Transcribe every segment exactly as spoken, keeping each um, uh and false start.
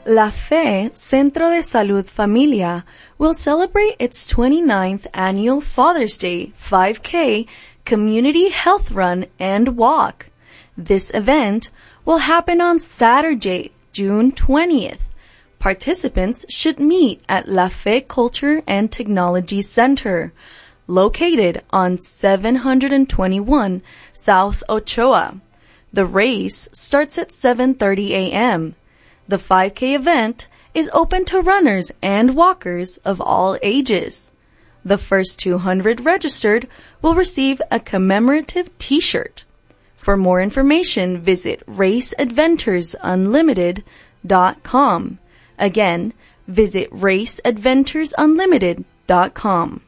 La Fe Centro de Salud Familia will celebrate its twenty-ninth annual Father's Day five K Community Health Run and Walk. This event will happen on Saturday, June twentieth. Participants should meet at La Fe Culture and Technology Center, located on seven twenty-one South Ochoa. The race starts at seven thirty a.m. The five K event is open to runners and walkers of all ages. The first two hundred registered will receive a commemorative t-shirt. For more information, visit race adventures unlimited dot com. Again, visit race adventures unlimited dot com.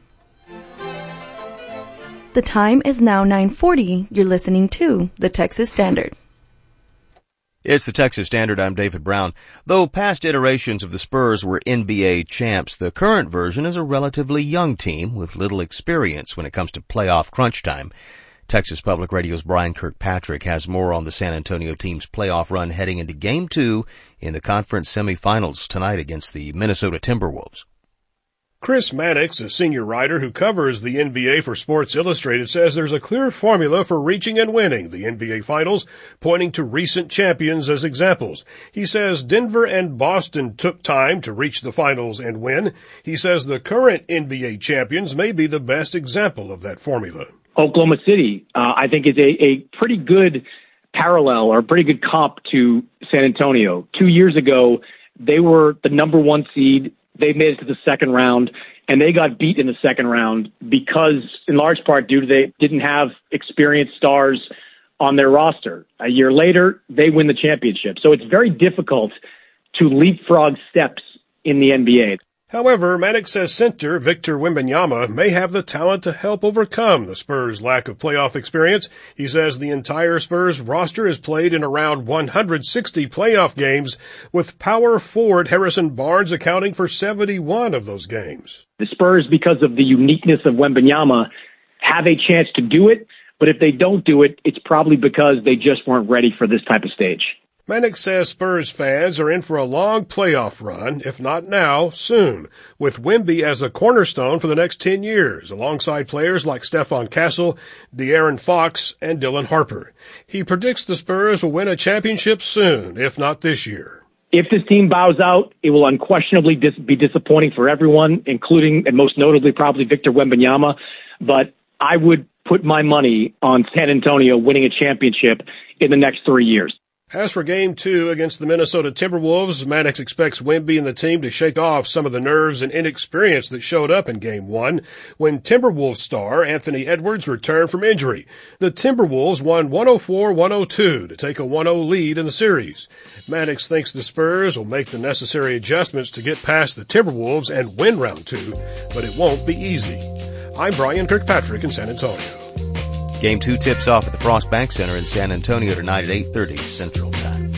The time is now nine forty. You're listening to the Texas Standard. It's the Texas Standard. I'm David Brown. Though past iterations of the Spurs were N B A champs, the current version is a relatively young team with little experience when it comes to playoff crunch time. Texas Public Radio's Brian Kirkpatrick has more on the San Antonio team's playoff run heading into Game two in the conference semifinals tonight against the Minnesota Timberwolves. Chris Mannix, a senior writer who covers the N B A for Sports Illustrated, says there's a clear formula for reaching and winning the N B A Finals, pointing to recent champions as examples. He says Denver and Boston took time to reach the finals and win. He says the current N B A champions may be the best example of that formula. Oklahoma City, uh, I think, is a, a pretty good parallel or a pretty good comp to San Antonio. Two years ago, they were the number one seed. They made it to the second round, and they got beat in the second round because, in large part, due to they didn't have experienced stars on their roster. A year later, they win the championship. So it's very difficult to leapfrog steps in the N B A. However, Mannix says center Victor Wembanyama may have the talent to help overcome the Spurs' lack of playoff experience. He says the entire Spurs roster has played in around one hundred sixty playoff games, with power forward Harrison Barnes accounting for seventy-one of those games. The Spurs, because of the uniqueness of Wembanyama, have a chance to do it, but if they don't do it, it's probably because they just weren't ready for this type of stage. Mannix says Spurs fans are in for a long playoff run, if not now, soon, with Wemby as a cornerstone for the next ten years, alongside players like Stephon Castle, De'Aaron Fox, and Dylan Harper. He predicts the Spurs will win a championship soon, if not this year. If this team bows out, it will unquestionably dis- be disappointing for everyone, including and most notably probably Victor Wembanyama, but I would put my money on San Antonio winning a championship in the next three years. As for Game two against the Minnesota Timberwolves, Mannix expects Wemby and the team to shake off some of the nerves and inexperience that showed up in Game one when Timberwolves star Anthony Edwards returned from injury. The Timberwolves won one oh four one oh two to take a one oh lead in the series. Mannix thinks the Spurs will make the necessary adjustments to get past the Timberwolves and win round two, but it won't be easy. I'm Brian Kirkpatrick in San Antonio. Game two tips off at the Frost Bank Center in San Antonio tonight at eight thirty Central Time.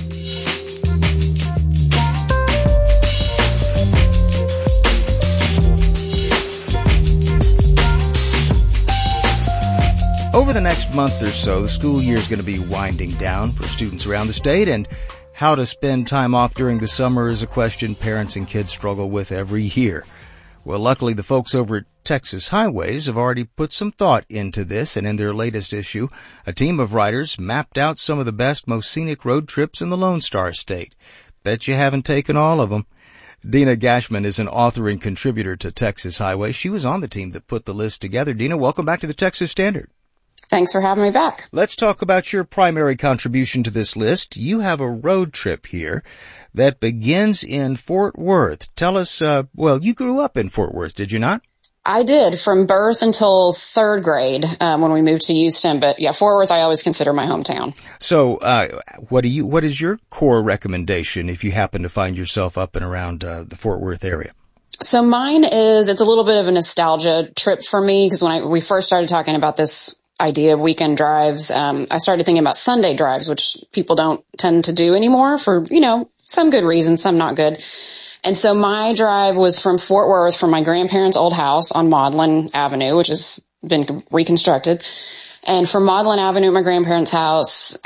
Over the next month or so, the school year is going to be winding down for students around the state, and how to spend time off during the summer is a question parents and kids struggle with every year. Well, luckily, the folks over at Texas Highways have already put some thought into this, and in their latest issue, a team of writers mapped out some of the best, most scenic road trips in the Lone Star State. Bet you haven't taken all of them. Dina Gashman is an author and contributor to Texas Highways. She was on the team that put the list together. Dina, welcome back to the Texas Standard. Thanks for having me back. Let's talk about your primary contribution to this list. You have a road trip here that begins in Fort Worth. Tell us, uh, well, you grew up in Fort Worth, did you not? I did, from birth until third grade, um, when we moved to Houston. But yeah, Fort Worth I always consider my hometown. So, uh, what do you, what is your core recommendation if you happen to find yourself up and around, uh, the Fort Worth area? So mine is, it's a little bit of a nostalgia trip for me, because when I, we first started talking about this idea of weekend drives, um, I started thinking about Sunday drives, which people don't tend to do anymore for, you know, some good reasons, some not good. And so my drive was from Fort Worth, from my grandparents' old house on Maudlin Avenue, which has been reconstructed. And from Maudlin Avenue at my grandparents' house out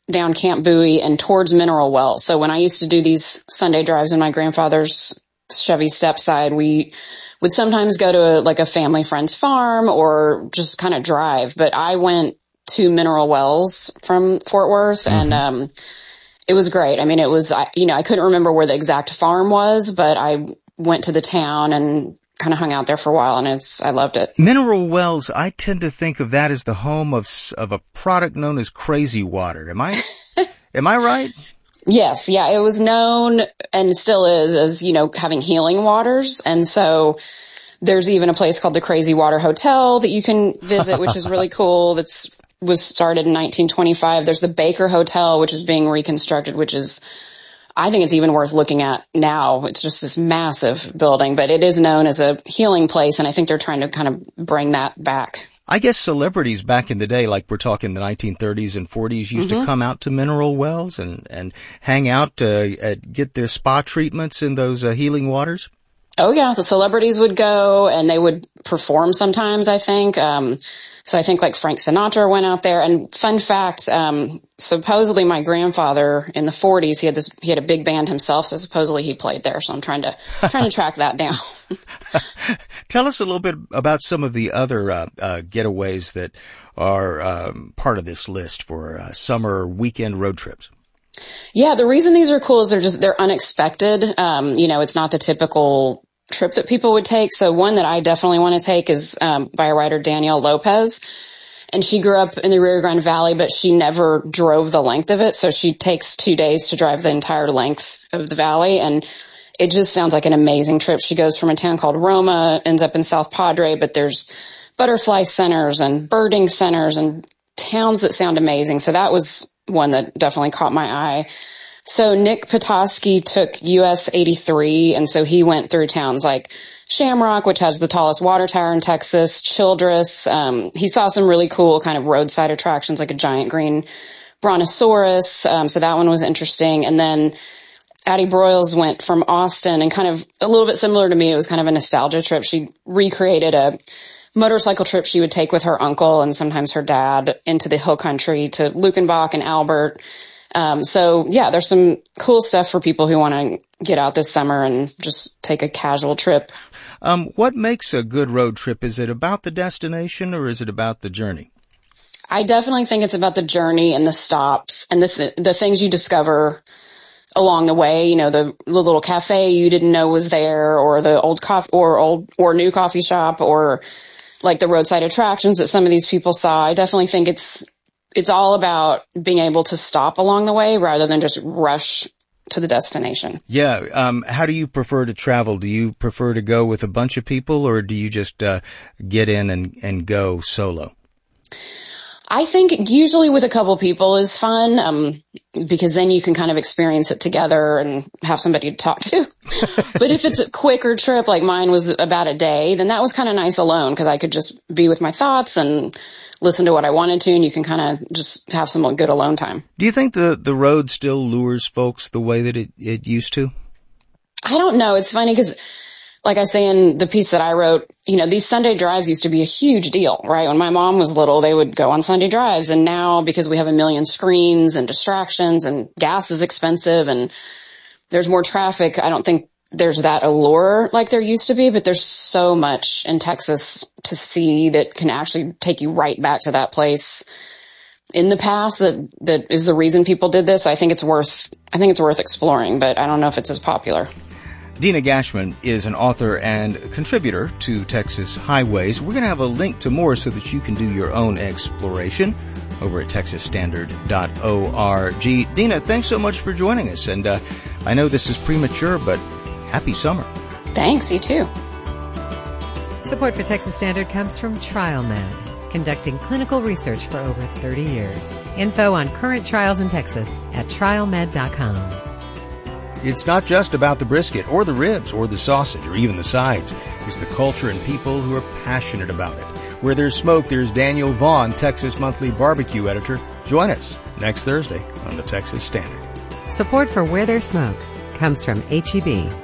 down Camp Bowie and towards Mineral Wells. So when I used to do these Sunday drives in my grandfather's Chevy Stepside, we would sometimes go to a, like a family friend's farm or just kind of drive. But I went to Mineral Wells from Fort Worth, mm-hmm. and um it was great. I mean, it was, I, you know, I couldn't remember where the exact farm was, but I went to the town and kind of hung out there for a while, and it's, I loved it. Mineral Wells, I tend to think of that as the home of, of a product known as Crazy Water. Am I, am I right? Yes. Yeah. It was known and still is as, you know, having healing waters. And so there's even a place called the Crazy Water Hotel that you can visit, which is really cool. That's was started in nineteen twenty-five. There's the Baker Hotel, which is being reconstructed, which is, I think it's even worth looking at now. It's just this massive building, but it is known as a healing place, and I think they're trying to kind of bring that back. I guess celebrities back in the day, like we're talking the nineteen thirties and forties, used mm-hmm. to come out to Mineral Wells and, and hang out, uh, get their spa treatments in those uh, healing waters. Oh yeah, the celebrities would go and they would perform sometimes, I think. Um, so I think like Frank Sinatra went out there. And fun fact, um, supposedly my grandfather in the forties, he had this, he had a big band himself. So supposedly he played there. So I'm trying to, trying to track that down. Tell us a little bit about some of the other, uh, uh, getaways that are, um, part of this list for, uh, summer weekend road trips. Yeah, the reason these are cool is they're just, they're unexpected. Um, you know, it's not the typical trip that people would take. So one that I definitely want to take is, um, by a writer, Danielle Lopez. And she grew up in the Rio Grande Valley, but she never drove the length of it. So she takes two days to drive the entire length of the valley. And it just sounds like an amazing trip. She goes from a town called Roma, ends up in South Padre, but there's butterfly centers and birding centers and towns that sound amazing. So that was one that definitely caught my eye. So Nick Petoskey took U S eighty-three, and so he went through towns like Shamrock, which has the tallest water tower in Texas, Childress. Um, he saw some really cool kind of roadside attractions like a giant green brontosaurus. Um, so that one was interesting. And then Addie Broyles went from Austin, and kind of a little bit similar to me, it was kind of a nostalgia trip. She recreated a motorcycle trip she would take with her uncle and sometimes her dad into the hill country to Luckenbach and Albert. Um, so yeah, there's some cool stuff for people who want to get out this summer and just take a casual trip. Um, what makes a good road trip? Is it about the destination or is it about the journey? I definitely think it's about the journey and the stops and the th- the things you discover along the way. You know, the, the little cafe you didn't know was there, or the old coffee or old or new coffee shop, or like the roadside attractions that some of these people saw. I definitely think it's it's all about being able to stop along the way rather than just rush to the destination. Yeah. Um, how do you prefer to travel? Do you prefer to go with a bunch of people, or do you just uh, get in and, and go solo? I think usually with a couple people is fun, um, because then you can kind of experience it together and have somebody to talk to. But if it's a quicker trip, like mine was about a day, then that was kind of nice alone, because I could just be with my thoughts and listen to what I wanted to, and you can kind of just have some good alone time. Do you think the, the road still lures folks the way that it, it used to? I don't know. It's funny because, like I say in the piece that I wrote, you know, these Sunday drives used to be a huge deal, right? When my mom was little, they would go on Sunday drives. And now, because we have a million screens and distractions and gas is expensive and there's more traffic, I don't think there's that allure like there used to be, but there's so much in Texas to see that can actually take you right back to that place in the past that, that is the reason people did this. I think it's worth, I think it's worth exploring, but I don't know if it's as popular. Dina Gashman is an author and contributor to Texas Highways. We're going to have a link to more so that you can do your own exploration over at texas standard dot org. Dina, thanks so much for joining us. And uh, I know this is premature, but happy summer. Thanks, you too. Support for Texas Standard comes from TrialMed, conducting clinical research for over thirty years. Info on current trials in Texas at trial med dot com. It's not just about the brisket or the ribs or the sausage or even the sides. It's the culture and people who are passionate about it. Where there's smoke, there's Daniel Vaughn, Texas Monthly Barbecue Editor. Join us next Thursday on the Texas Standard. Support for Where There's Smoke comes from H E B,